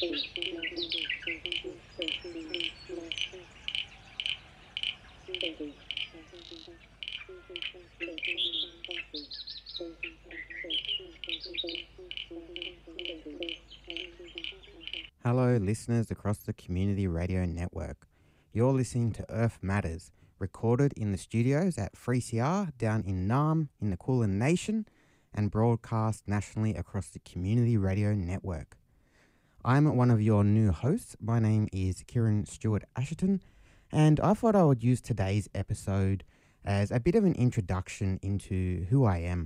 Hello, listeners across the Community Radio Network. You're listening to Earth Matters, recorded in the studios at 3CR down in Naarm in the Kulin Nation and broadcast nationally across the Community Radio Network. I'm one of your new hosts. My name is Kieran Stewart Asherton, and I thought I would use today's episode as a bit of an introduction into who I am.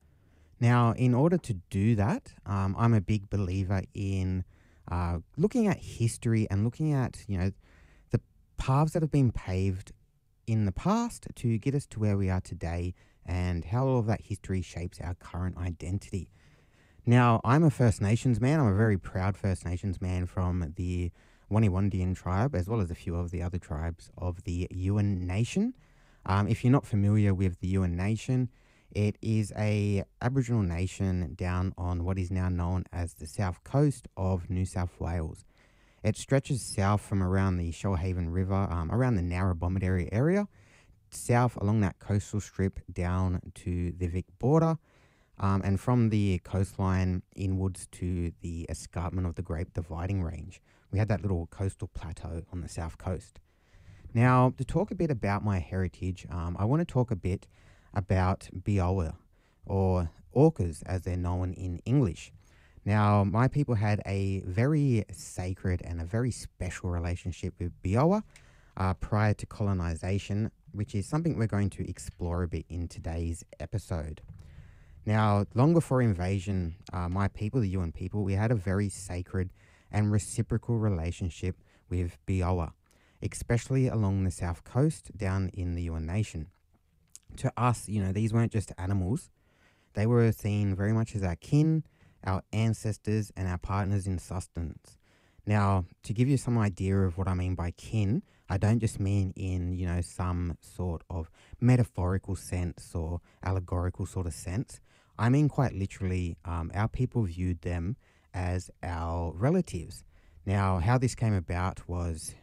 Now, in order to do that, I'm a big believer in looking at history and looking at, the paths that have been paved in the past to get us to where we are today and how all of that history shapes our current identity. Now, I'm a First Nations man. I'm a very proud First Nations man from the Waniwondian tribe, as well as a few of the other tribes of the Yuin Nation. If you're not familiar with the Yuin Nation, it is a Aboriginal nation down on what is now known as the south coast of New South Wales. It stretches south from around the Shoalhaven River, around the Narrabommet area, south along that coastal strip down to the Vic border, and from the coastline inwards to the escarpment of the Great Dividing Range. We had that little coastal plateau on the south coast. Now, to talk a bit about my heritage, I want to talk a bit about Biawa, or orcas as they're known in English. Now, my people had a very sacred and a very special relationship with Biawa prior to colonization, which is something we're going to explore a bit in today's episode. Now, long before invasion, my people, the Yuin people, we had a very sacred and reciprocal relationship with Biawa, especially along the south coast down in the Yuin Nation. To us, these weren't just animals. They were seen very much as our kin, our ancestors, and our partners in sustenance. Now, to give you some idea of what I mean by kin, I don't just mean in, some sort of metaphorical sense or allegorical sort of sense. I mean quite literally, our people viewed them as our relatives. Now, how this came about was,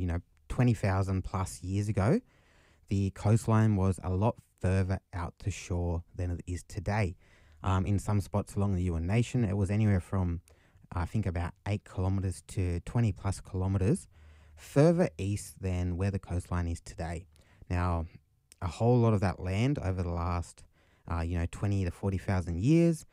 20,000 plus years ago, the coastline was a lot further out to shore than it is today. In some spots along the Yuin Nation, it was anywhere from, I think, about 8 kilometres to 20 plus kilometres further east than where the coastline is today. Now, a whole lot of that land over the last, 20 to 40,000 years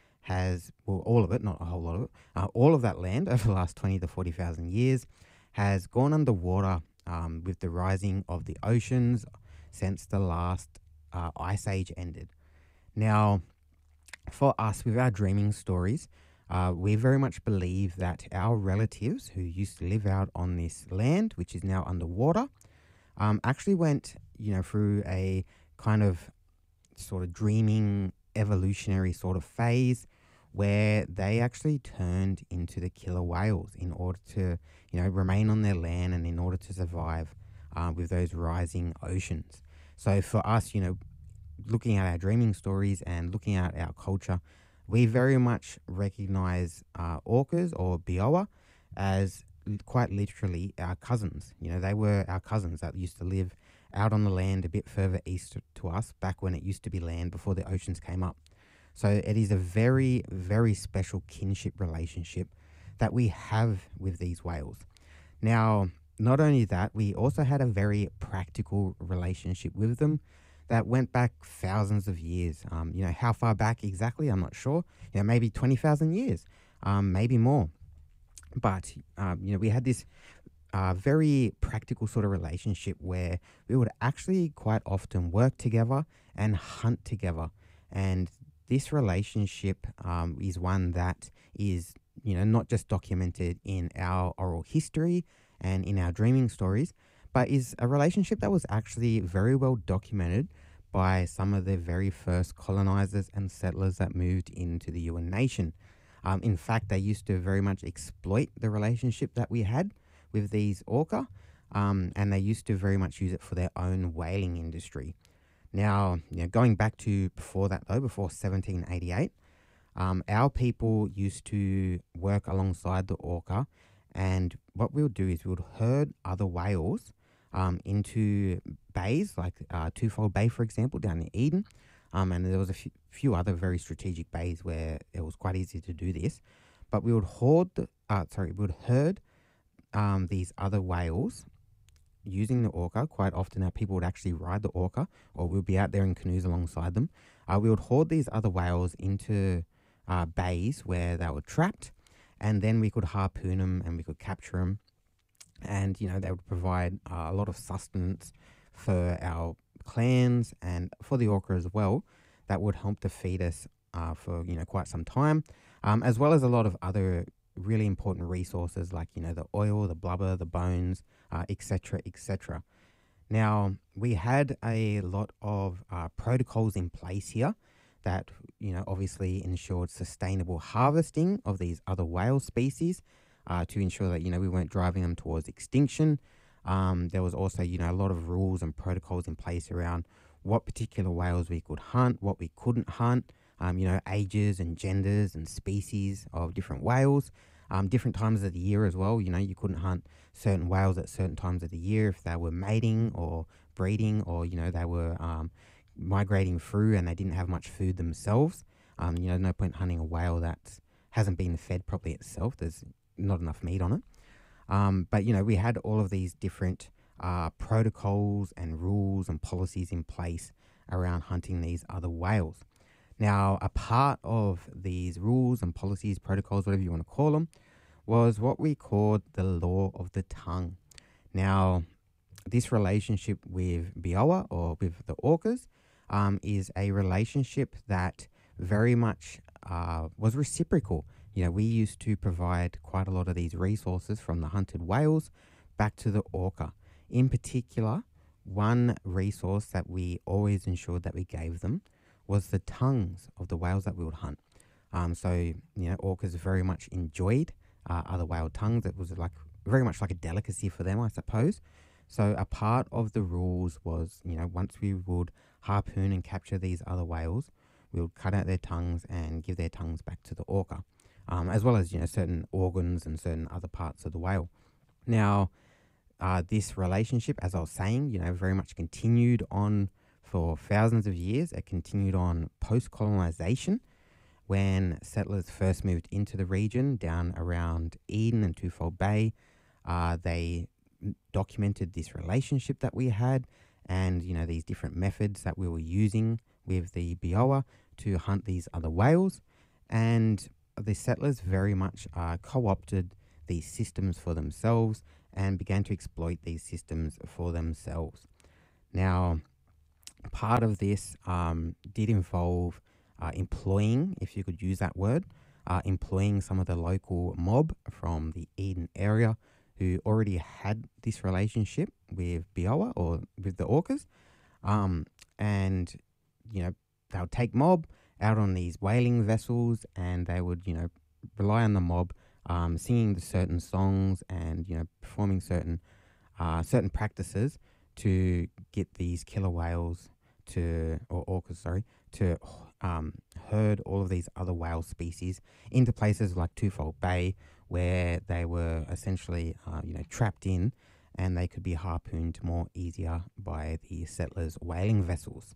all of it, not a whole lot of it, all of that land over the last 20 to 40,000 years has gone underwater with the rising of the oceans since the last ice age ended. Now, for us, with our dreaming stories, we very much believe that our relatives who used to live out on this land, which is now underwater, actually went, through a kind of sort of dreaming evolutionary sort of phase where they actually turned into the killer whales in order to, remain on their land and in order to survive with those rising oceans. So for us, looking at our dreaming stories and looking at our culture, we very much recognize orcas or Biawa as quite literally our cousins. They were our cousins that used to live out on the land a bit further east to us back when it used to be land before the oceans came up. So it is a very, very special kinship relationship that we have with these whales. Now, not only that, we also had a very practical relationship with them that went back thousands of years. How far back exactly, I'm not sure. Maybe 20,000 years, maybe more. But, we had this very practical sort of relationship where we would actually quite often work together and hunt together. And this relationship is one that is, not just documented in our oral history and in our dreaming stories, but is a relationship that was actually very well documented by some of the very first colonizers and settlers that moved into the Yuin Nation. In fact, they used to very much exploit the relationship that we had with these orca, and they used to very much use it for their own whaling industry. Now, going back to before that though, before 1788, our people used to work alongside the orca And what we would do is we would herd other whales into bays, like Twofold Bay, for example, down in Eden. And there was a few other very strategic bays where it was quite easy to do this. But we would we would herd these other whales using the orca. Quite often, our people would actually ride the orca, or we'd be out there in canoes alongside them. We would hoard these other whales into bays where they were trapped, and then we could harpoon them and we could capture them. And, they would provide a lot of sustenance for our clans and for the orca as well. That would help to feed us for, quite some time, as well as a lot of other really important resources like, the oil, the blubber, the bones, etc., etc. Now, we had a lot of protocols in place here that, obviously ensured sustainable harvesting of these other whale species to ensure that, we weren't driving them towards extinction. There was also, a lot of rules and protocols in place around what particular whales we could hunt, what we couldn't hunt, ages and genders and species of different whales, different times of the year as well. You couldn't hunt certain whales at certain times of the year if they were mating or breeding, or, they were migrating through and they didn't have much food themselves. No point hunting a whale that hasn't been fed properly itself. There's not enough meat on it. But, we had all of these different protocols and rules and policies in place around hunting these other whales. Now, a part of these rules and policies, protocols, whatever you want to call them, was what we called the law of the tongue. Now, this relationship with Biawa, or with the orcas, is a relationship that very much was reciprocal. We used to provide quite a lot of these resources from the hunted whales back to the orca. In particular, one resource that we always ensured that we gave them was the tongues of the whales that we would hunt. Orcas very much enjoyed other whale tongues. It was very much like a delicacy for them, I suppose. So a part of the rules was, once we would harpoon and capture these other whales, we would cut out their tongues and give their tongues back to the orca, as well as, certain organs and certain other parts of the whale. Now, this relationship, as I was saying, very much continued on for thousands of years. It continued on post-colonization, when settlers first moved into the region down around Eden and Twofold Bay. They documented this relationship that we had, and these different methods that we were using with the Biawa to hunt these other whales. And the settlers very much co-opted these systems for themselves and began to exploit these systems for themselves. Now, part of this did involve employing, if you could use that word, employing some of the local mob from the Eden area who already had this relationship with Biawa, or with the orcas. And, they would take mob out on these whaling vessels, and they would, rely on the mob singing the certain songs and, performing certain practices to get these killer whales or orcas, to herd all of these other whale species into places like Twofold Bay, where they were essentially, trapped in, and they could be harpooned more easier by the settlers' whaling vessels.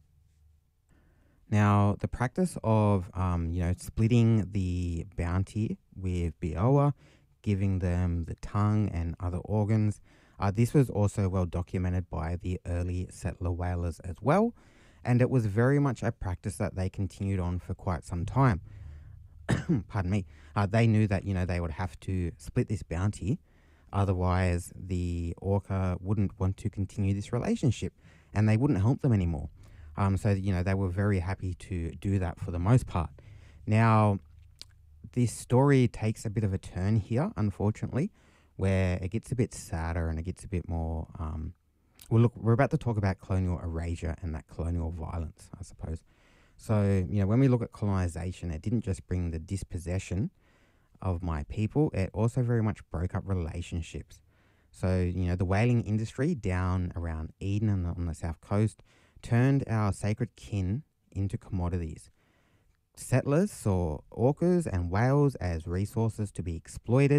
Now, the practice of, splitting the bounty with Biawa, giving them the tongue and other organs, this was also well documented by the early settler whalers as well, and it was very much a practice that they continued on for quite some time. Pardon me. They knew that, they would have to split this bounty, otherwise the orca wouldn't want to continue this relationship, and they wouldn't help them anymore. They were very happy to do that for the most part. Now, this story takes a bit of a turn here, unfortunately, where it gets a bit sadder and it gets a bit more... we're about to talk about colonial erasure and that colonial violence, I suppose. So, when we look at colonization, it didn't just bring the dispossession of my people, it also very much broke up relationships. So, the whaling industry down around Eden and on the south coast turned our sacred kin into commodities. Settlers saw orcas and whales as resources to be exploited,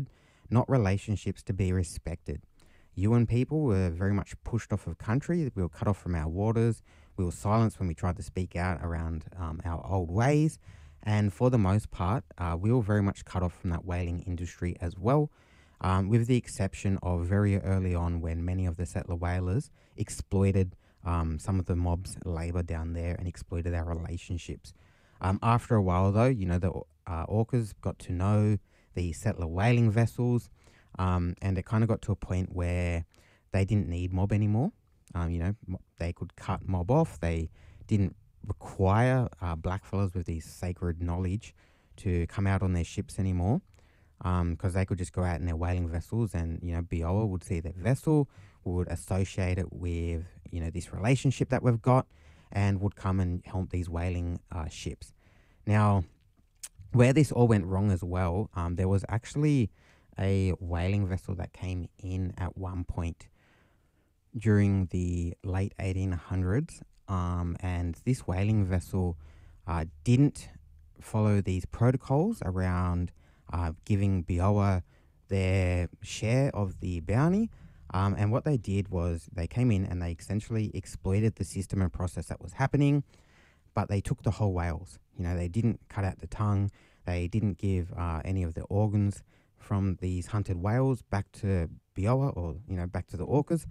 not relationships to be respected. Yuin people were very much pushed off of country. We were cut off from our waters. We were silenced when we tried to speak out around our old ways. And for the most part, we were very much cut off from that whaling industry as well, with the exception of very early on when many of the settler whalers exploited some of the mob's labor down there and exploited our relationships. After a while, though, the orcas got to know the settler whaling vessels, and it kind of got to a point where they didn't need mob anymore. They could cut mob off. They didn't require blackfellas with these sacred knowledge to come out on their ships anymore, because they could just go out in their whaling vessels, and Bioa would see their vessel, would associate it with this relationship that we've got, and would come and help these whaling ships. Now, where this all went wrong as well, there was actually a whaling vessel that came in at one point during the late 1800s, and this whaling vessel didn't follow these protocols around giving Bioa their share of the bounty. And what they did was they came in and they essentially exploited the system and process that was happening, but they took the whole whales. They didn't cut out the tongue. They didn't give any of the organs from these hunted whales back to Bioa, or back to the orcas.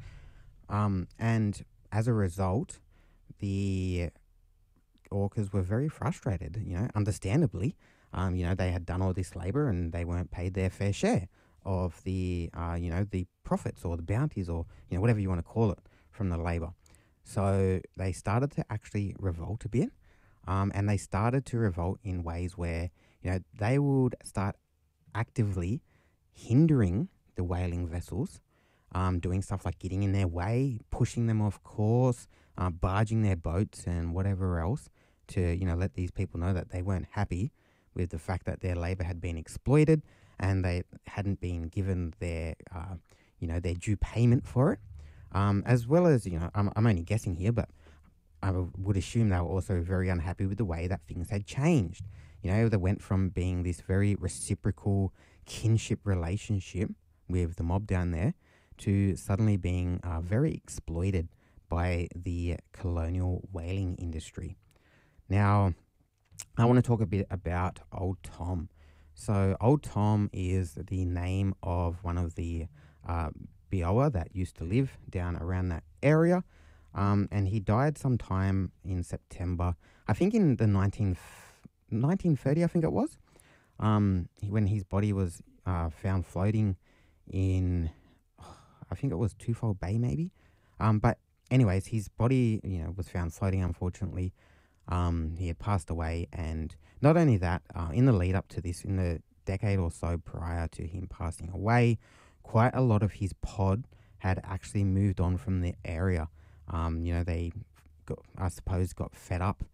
And as a result, the orcas were very frustrated, understandably. They had done all this labor and they weren't paid their fair share of the, the profits or the bounties, or, whatever you want to call it, from the labor. So they started to actually revolt a bit, and they started to revolt in ways where, they would start actively hindering the whaling vessels, doing stuff like getting in their way, pushing them off course, barging their boats and whatever else to, let these people know that they weren't happy with the fact that their labor had been exploited and they hadn't been given their, their due payment for it. As well as, I'm only guessing here, but I would assume they were also very unhappy with the way that things had changed. They went from being this very reciprocal kinship relationship with the mob down there to suddenly being very exploited by the colonial whaling industry. Now, I want to talk a bit about Old Tom. So Old Tom is the name of one of the Bioa that used to live down around that area. And he died sometime in September, I think in the 1930, I think it was, when his body was found floating in, I think it was Twofold Bay maybe. But anyways, his body, was found floating, unfortunately. He had passed away, and not only that, in the lead up to this, in the decade or so prior to him passing away, quite a lot of his pod had actually moved on from the area. They got, I suppose, got fed up